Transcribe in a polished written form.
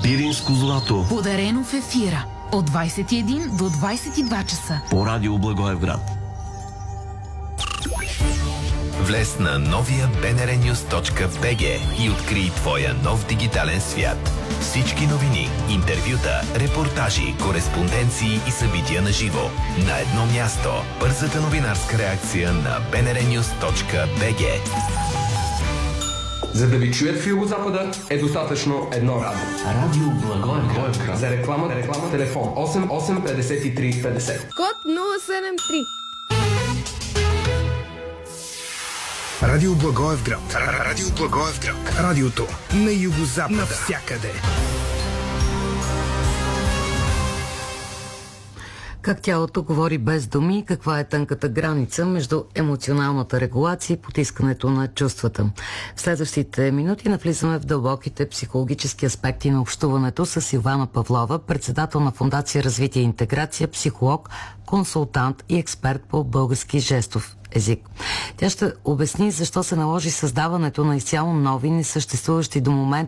Пиринско злато. Подарено в ефира от 21 до 22 часа. По радио Благоевград. Влез на новия bnrnews.bg и открий твоя нов дигитален свят. Всички новини, интервюта, репортажи, кореспонденции и събития на живо. На едно място. Бързата новинарска реакция на bnrnews.bg. За да ви чуят в Югозапада е достатъчно едно радио. Радио Благоевград. За реклама, телефон 88 53 50. Код 073. Радио Благоевград. Радио Благоевград. Радиото на Югозапада. Навсякъде. Как тялото говори без думи, каква е тънката граница между емоционалната регулация и потискането на чувствата. В следващите минути навлизаме в дълбоките психологически аспекти на общуването с Силвана Павлова, председател на Фондация Развитие и интеграция, психолог, консултант и експерт по български жестов език. Тя ще обясни защо се наложи създаването на изцяло нови, несъществуващи до момента